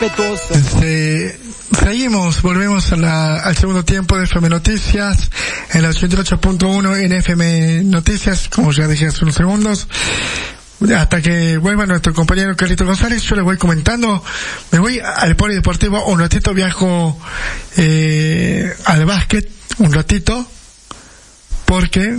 respetuoso. Volvemos al segundo tiempo de FM Noticias, en la 88.1 en FM Noticias, como ya dije hace unos segundos. Hasta que vuelva nuestro compañero Carlito González, yo les voy comentando. Me voy al polideportivo un ratito, viajo al básquet un ratito, porque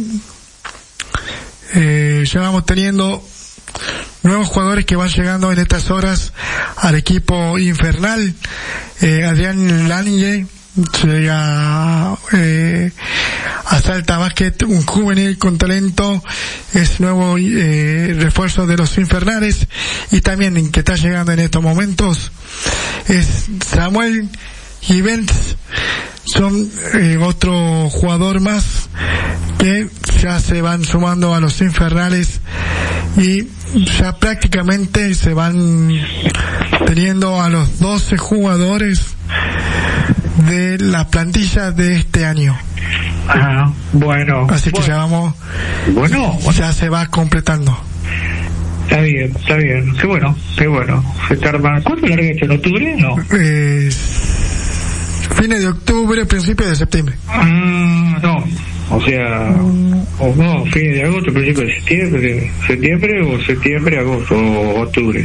ya vamos teniendo nuevos jugadores que van llegando en estas horas al equipo infernal. Adrián Lange llega a Salta Básquet, un juvenil con talento, es nuevo refuerzo de los infernales. Y también que está llegando en estos momentos es Samuel Givens, son otro jugador más que ya se van sumando a los infernales y ya prácticamente se van teniendo a los 12 jugadores de la plantilla de este año. Bueno. Así que ya vamos. Bueno. Ya se va completando. Está bien. Qué bueno. Se tarda. ¿Cuándo larga esto? ¿En octubre? No. Fines de octubre, principios de septiembre. No. O sea, o no, fines de agosto, principios de septiembre, agosto, o octubre.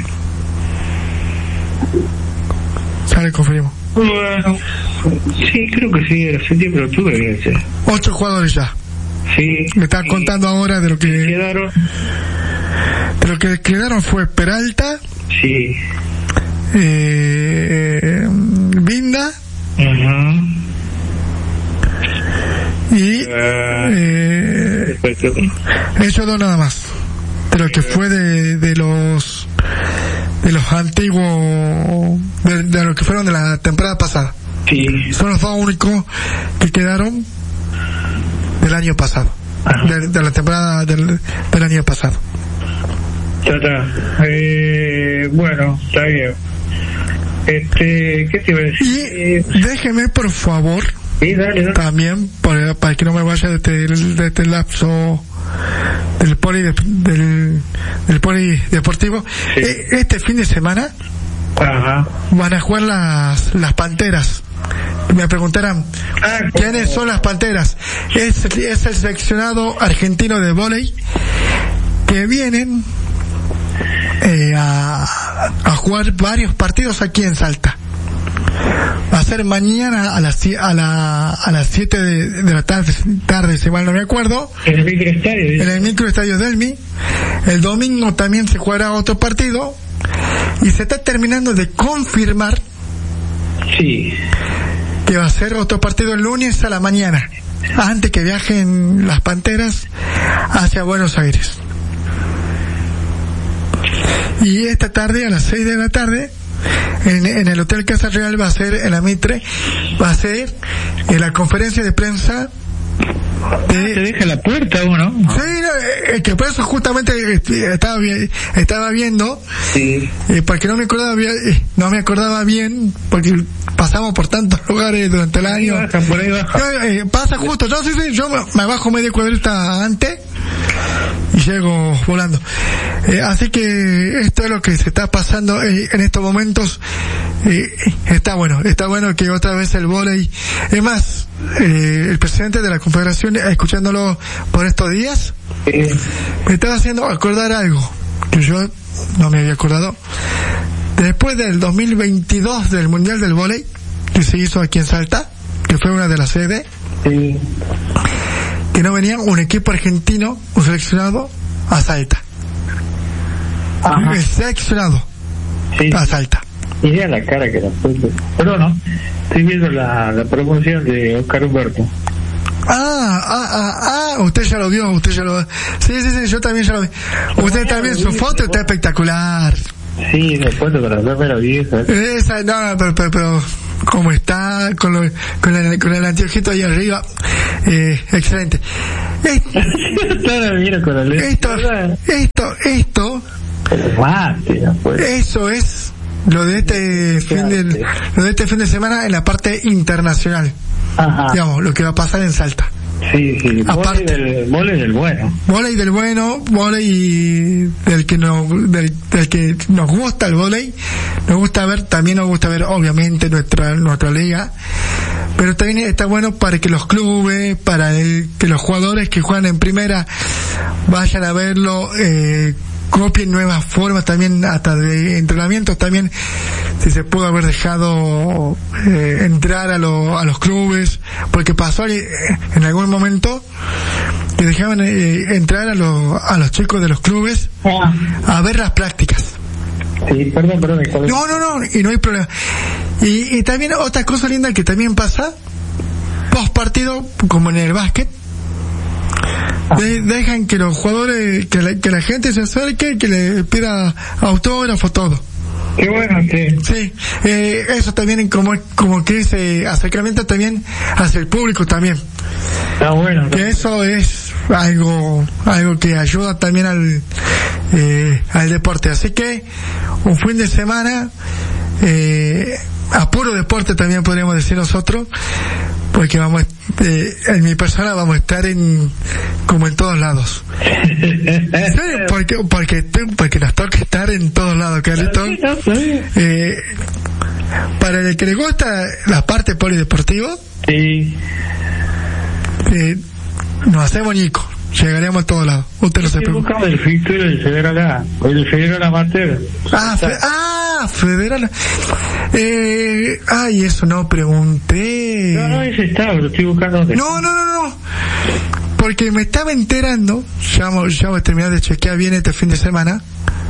Sale, confirmo. Bueno, sí, creo que sí, era septiembre, octubre, debe ser. 8 jugadores ya. Sí. Me están contando ahora de lo que quedaron. De lo que quedaron fue Peralta. Sí. Vinda. Y ellos dos nada más, de lo que fue de los antiguos, de lo que fueron de la temporada pasada. Sí. Son los dos únicos que quedaron del año pasado, de la temporada del año pasado. Bueno, está bien. ¿Qué te iba a decir? Y déjeme por favor. Sí, dale. También para que no me vaya de este lapso del polideportivo. Sí. Este fin de semana van a jugar las Panteras. Me preguntarán quiénes son las Panteras. Es el seleccionado argentino de vóley que vienen a jugar varios partidos aquí en Salta. Va a ser mañana a las 7 de la tarde, si mal no me acuerdo. En el microestadio Delmi. El domingo también se jugará otro partido. Y se está terminando de confirmar. Sí. Que va a ser otro partido el lunes a la mañana, antes que viajen las Panteras hacia Buenos Aires. Y esta tarde, a las 6 de la tarde, en el Hotel Casa Real va a ser, en la Mitre, va a ser la conferencia de prensa te deja la puerta uno. Sí, que por eso justamente estaba viendo. Sí. Porque no me acordaba bien, porque pasamos por tantos lugares durante el año. Por ahí bajan. Pasa justo. Yo me bajo media cuadrita antes y llego volando. Así que esto es lo que se está pasando en estos momentos. Está bueno que otra vez el vóley. Es más, el presidente de la Confederación, escuchándolo por estos días, me estaba haciendo acordar algo que yo no me había acordado. Después del 2022 del Mundial del Vóley, que se hizo aquí en Salta, que fue una de las sedes, que no venía un equipo argentino, un seleccionado a Salta. Seleccionado a Salta. Mira la cara que la puso. Pero no, estoy viendo la promoción de Oscar Humberto. Usted ya lo vio, Sí, yo también ya lo vi. Usted también, su foto está espectacular. Sí, me puesto con la cámara vieja. Esa, no, pero como está, con el anteojito ahí arriba, excelente. Eso es lo de este fin de semana en la parte internacional. Digamos, lo que va a pasar en Salta. Sí, vóley del bueno. Vóley del bueno, vóley del que nos gusta el vóley, nos gusta ver obviamente nuestra liga, pero también está bueno para que los clubes, que los jugadores que juegan en primera vayan a verlo, copien nuevas formas también, hasta de entrenamientos también, si se pudo haber dejado entrar a los clubes, porque pasó en algún momento que dejaban entrar a los chicos de los clubes a ver las prácticas. Sí, perdón. No, y no hay problema. Y también otra cosa linda que también pasa, post partido, como en el básquet, dejan que los jugadores, que la gente se acerque, que le pida autógrafo, todo. Qué bueno, sí. Eso también como que ese acercamiento también hacia el público también. Está bueno. Que eso es algo que ayuda también al deporte. Así que un fin de semana a puro deporte también podríamos decir nosotros, porque en mi persona vamos a estar como en todos lados. Sí, porque nos toca estar en todos lados, Carlitos. Para el que le gusta la parte polideportiva, sí. Nos hacemos ñico, llegaremos a todos lados. Usted no se preocupe. El Federal A, el Federal Amateur. Federal. Eso no pregunté. No, ese está, lo estoy buscando. No. Porque me estaba enterando, ya voy a terminar de chequear bien este fin de semana,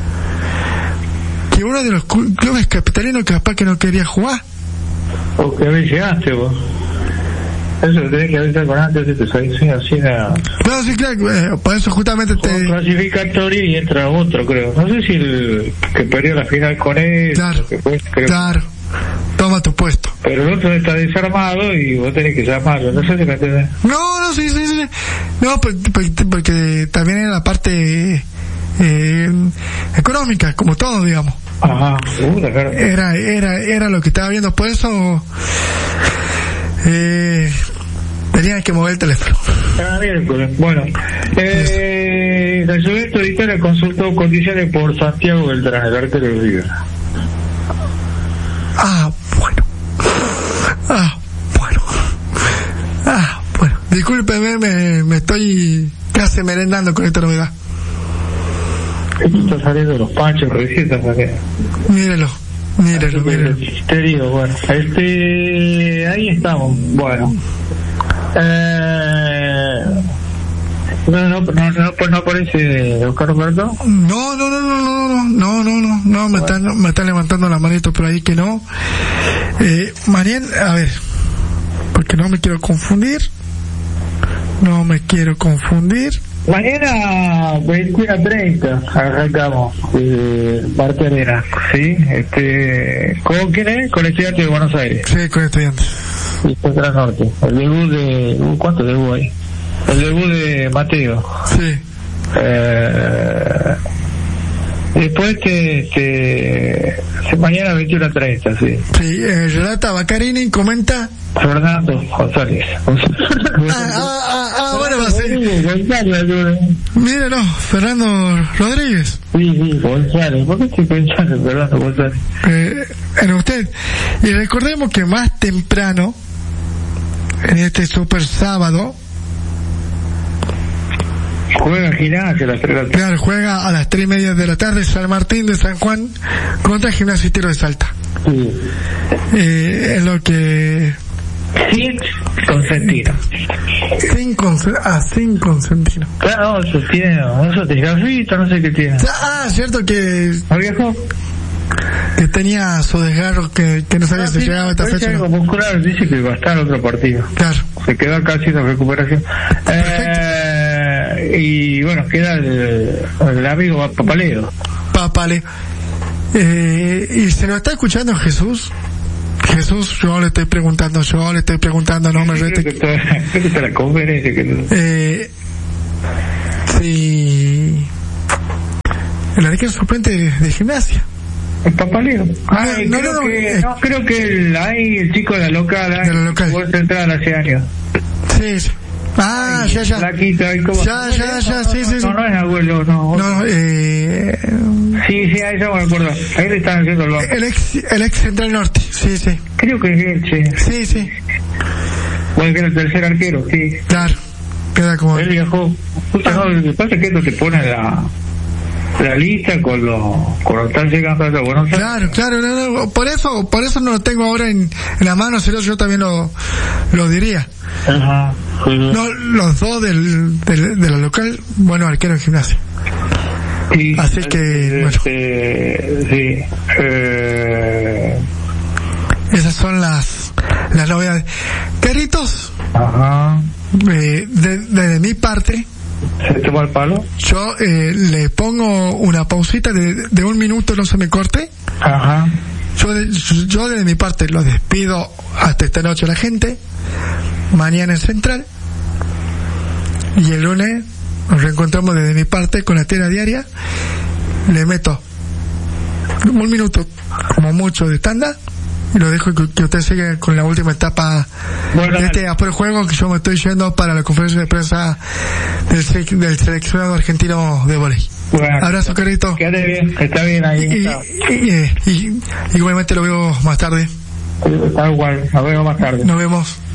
que uno de los clubes capitalinos capaz que no quería jugar. O que habéis llegaste vos. Eso lo tenés que avisar con antes de tu selección, así nada. No, sí, claro, por eso justamente clasificatorio y entra otro, creo. No sé si el que perdió la final con él. Claro. Toma tu puesto. Pero el otro está desarmado y vos tenés que llamarlo. No sé si me entendés. No, sí. No, porque también era la parte económica, como todo, digamos. Ajá, claro. Era lo que estaba viendo, por eso tenían que mover el teléfono. Bueno, la Juventus ahorita le consultó condiciones por Santiago Beltrán, el arquero de River. Bueno. Discúlpeme, me estoy casi merendando con esta novedad. Esto está saliendo de los panchos, recién está saliendo. Mírelo. Misterio, bueno. Ahí estamos, bueno. No aparece Oscar Roberto. No, me están levantando la manito por ahí que no. Marian, a ver, porque no me quiero confundir. Mañana 21:30 arrancamos Parque Arena, ¿sí? ¿Con quién es? Con Estudiantes de Buenos Aires. Sí, con Estudiantes. Y Central Norte. El debut de... ¿Cuánto debut hay? El debut de Mateo. Sí. Después mañana 21:30, sí. Sí, relata Baccarini, comenta Fernando González. Bueno, va a ser. Míralo, Fernando Rodríguez. Sí, González. ¿Por qué estoy pensando en Fernando González? En usted. Y recordemos que más temprano, en este super sábado, juega Gimnasia a las 3 de la tarde. Claro, juega a las 3:30 de la tarde San Martín de San Juan contra Gimnasia y Tiro de Salta. Sí. Es lo que... Sin Consentino. Sin Consentino. Claro, eso tiene gafita, no sé qué tiene. Cierto que... ¿A viejo? Que tenía su desgarro que no sabía si llegaba a esta fecha. Algo muscular, dice que va a estar otro partido. Claro. Se quedó casi en recuperación. Y bueno, queda el amigo Papaleo. Y se nos está escuchando Jesús, yo le estoy preguntando, no me rete. ¿Qué está la conferencia? Sí. El arquero suplente de Gimnasia. El Papaleo. Creo que el chico de la local. De la local. Jugó Central hace años. Sí. Ah, ya. Flaquito, ¿cómo? Ya, sí. No es abuelo, no. No, Sí, ahí ya me acuerdo. Ahí le están haciendo el banco. El ex Central Norte, sí. Creo que es él, Sí. Bueno, que era el tercer arquero, sí. Claro, queda como... Él viajó. Justo no, lo que pasa es que esto te pone la lista con lo están llegando a Buenos Aires. Claro, no, por eso no lo tengo ahora en la mano, si no yo también lo diría. Ajá. Sí. No, los dos de la local, bueno, arquero en Gimnasia. Sí, así que, bueno. Sí. Esas son las novedades. Carritos, ajá. Desde mi parte, ¿se toma el palo? yo le pongo una pausita de 1 minuto, no se me corte. Ajá. Yo desde mi parte lo despido hasta esta noche a la gente. Mañana en Central. Y el lunes nos reencontramos desde mi parte con la tira diaria. Le meto 1 minuto, como mucho, de tanda. Y lo dejo que usted siga con la última etapa de este juego, que yo me estoy yendo para la conferencia de prensa del seleccionado argentino de vóley. Bueno, abrazo, Carito. Quédate bien, está bien ahí. Y igualmente lo veo más tarde. Está igual, nos vemos más tarde. Nos vemos.